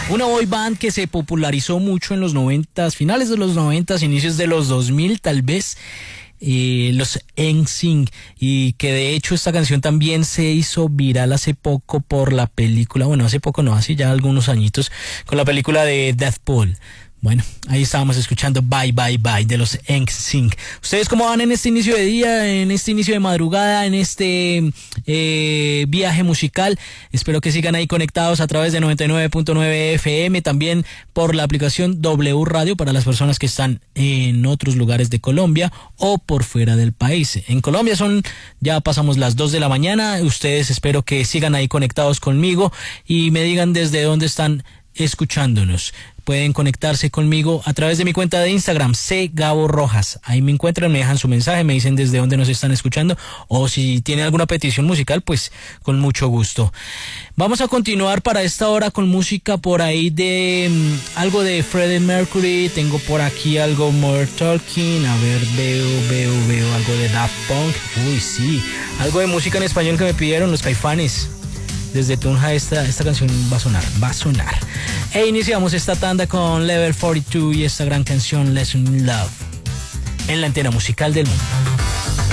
Una boy band que se popularizó mucho en los 90s, finales de los 90s, inicios de los 2000 tal vez, los NSYNC, y que de hecho esta canción también se hizo viral hace poco por la película, bueno, hace poco no, hace ya algunos añitos, con la película de Deadpool. Bueno, ahí estábamos escuchando Bye Bye Bye de los NSYNC. ¿Ustedes cómo van en este inicio de día, en este inicio de madrugada, en este viaje musical? Espero que sigan ahí conectados a través de 99.9 FM, también por la aplicación W Radio para las personas que están en otros lugares de Colombia o por fuera del país. En Colombia ya pasamos las 2 de la mañana. Ustedes espero que sigan ahí conectados conmigo y me digan desde dónde están escuchándonos. Pueden conectarse conmigo a través de mi cuenta de Instagram, cGaboRojas. Ahí me encuentran, me dejan su mensaje, me dicen desde dónde nos están escuchando, o si tienen alguna petición musical, pues con mucho gusto. Vamos a continuar para esta hora con música por ahí de algo de Freddie Mercury. Tengo por aquí algo More Talking. A ver, veo algo de Daft Punk. Uy, sí, algo de música en español que me pidieron los Caifanes. Desde Tunja esta canción va a sonar. E iniciamos esta tanda con Level 42 y esta gran canción Lesson in Love en la antena musical del mundo.